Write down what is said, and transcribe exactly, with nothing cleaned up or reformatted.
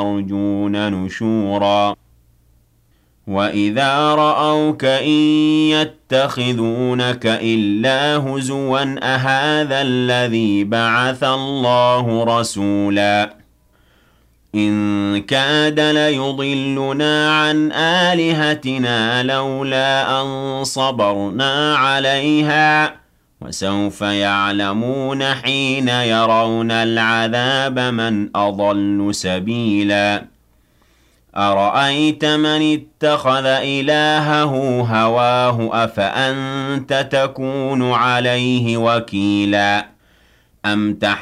يرجون نشورا وإذا رأوك إن يتخذونك إلا هزوا أهذا الذي بعث الله رسولا إن كاد ليضلنا عن آلهتنا لولا أن صبرنا عليها وسوف يعلمون حين يرون العذاب من أضل سبيلا أرأيت من اتخذ إلهه هواه أفأنت تكون عليه وكيلا أم تحسب